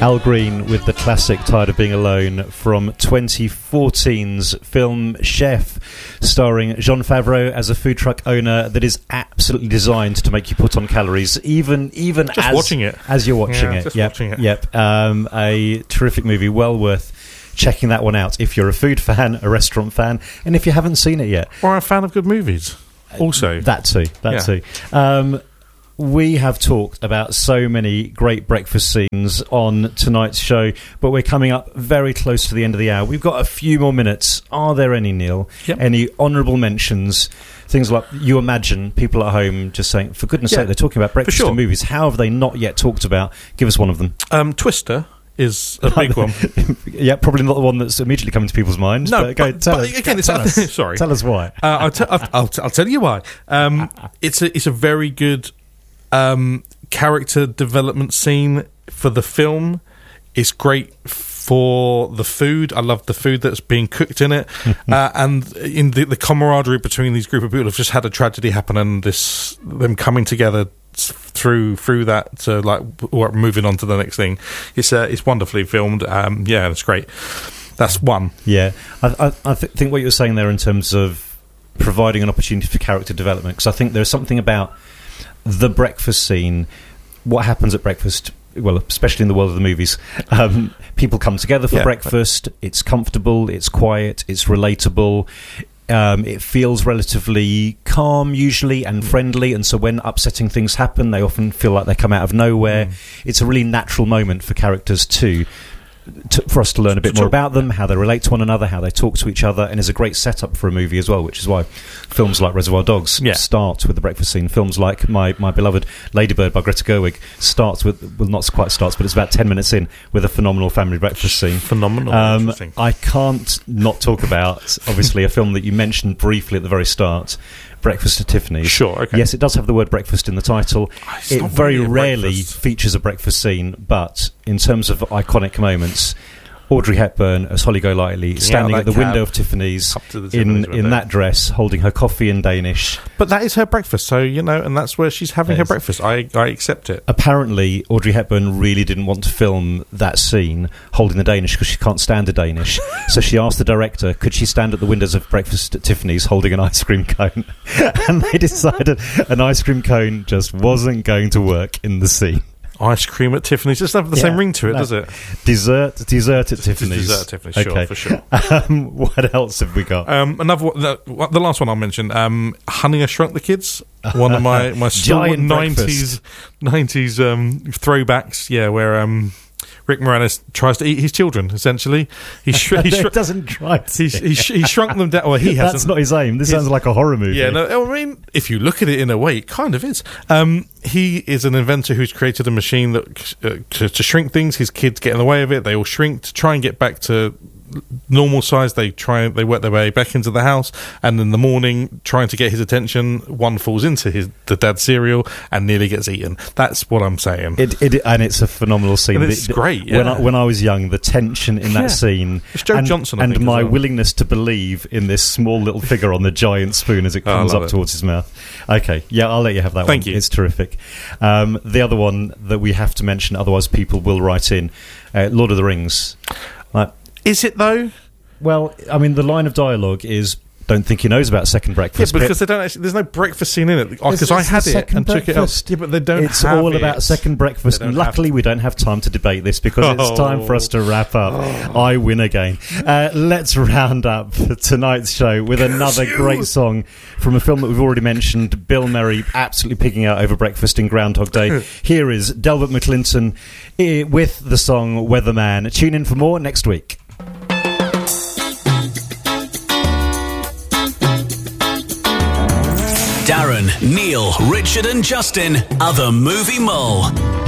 Al Green with the classic Tired of Being Alone from 2014's film Chef, starring Jon Favreau as a food truck owner that is absolutely designed to make you put on calories, even just as watching it. As you're watching it. Just yep, watching it. Yep. A terrific movie, well worth checking that one out if you're a food fan, a restaurant fan, and if you haven't seen it yet. Or a fan of good movies. Also. That too. We have talked about so many great breakfast scenes on tonight's show, but we're coming up very close to the end of the hour. We've got a few more minutes. Are there any, Neil? Yep. Any honourable mentions? Things like you imagine people at home just saying, for goodness sake, they're talking about breakfast in movies. How have they not yet talked about? Give us one of them. Twister is a big one. Yeah, probably not the one that's immediately coming to people's minds. No, but tell us. Sorry. Tell us why. I'll tell you why. It's a very good character development scene for the film. It's great for the food. I love the food that's being cooked in it, and in the camaraderie between these group of people who've just had a tragedy happen, and them coming together through that to moving on to the next thing. It's wonderfully filmed. It's great. That's one. Yeah, I think what you were saying there in terms of providing an opportunity for character development, because I think there's something about the breakfast scene, what happens at breakfast, well, especially in the world of the movies, people come together for breakfast, it's comfortable, it's quiet, it's relatable, it feels relatively calm usually and friendly, and so when upsetting things happen, they often feel like they come out of nowhere. It's a really natural moment for characters for us to learn a bit more about them, how they relate to one another, how they talk to each other, and is a great setup for a movie as well, which is why films like Reservoir Dogs start with the breakfast scene. Films like my beloved Lady Bird by Greta Gerwig but it's about 10 minutes in with a phenomenal family breakfast scene. Phenomenal. I can't not talk about, obviously, a film that you mentioned briefly at the very start, Breakfast at Tiffany's. Sure, okay. Yes, it does have the word breakfast in the title. It very rarely features a breakfast scene, but in terms of iconic moments, Audrey Hepburn as Holly Golightly standing at the window of Tiffany's in that dress, holding her coffee in Danish. But that is her breakfast, so, and that's where she's having her breakfast. I accept it. Apparently, Audrey Hepburn really didn't want to film that scene holding the Danish because she can't stand the Danish. So she asked the director, could she stand at the windows of Breakfast at Tiffany's holding an ice cream cone? And they decided an ice cream cone just wasn't going to work in the scene. Ice cream at Tiffany's doesn't have the same ring to it, does it? Dessert at Tiffany's. Dessert at Tiffany's, sure, for sure. What else have we got? Another one, the last one I'll mention, Honey, I Shrunk the Kids. One of my giant 90s throwbacks, where Rick Moranis tries to eat his children, essentially. He doesn't try to. He shrunk them down. Well, he hasn't. That's not his aim. This sounds like a horror movie. Yeah, no, I mean, if you look at it in a way, it kind of is. He is an inventor who's created a machine that to shrink things. His kids get in the way of it. They all shrink to try and get back to normal size. They work their way back into the house, and in the morning, trying to get his attention, one falls into the dad's cereal and nearly gets eaten. That's what I'm saying. And it's a phenomenal scene. And it's great. Yeah. When I was young, the tension in that scene, it's Joe Johnson, and my willingness to believe in this small little figure on the giant spoon as it comes up towards his mouth. Okay, I'll let you have that one. Thank you. It's terrific. The other one that we have to mention, otherwise people will write in, Lord of the Rings. Is it though? Well, I mean, the line of dialogue is, don't think he knows about second breakfast. Yeah, because they don't actually, there's no breakfast scene in it. Because I had it and took it out. Yeah, but they don't It's all about second breakfast. Luckily, we don't have time to debate this because it's time for us to wrap up. I win again. Let's round up tonight's show with another great song from a film that we've already mentioned, Bill Murray absolutely pigging out over breakfast in Groundhog Day. Here is Delbert McClinton with the song Weatherman. Tune in for more next week. Darren, Neil, Richard and Justin are the Movie Mole.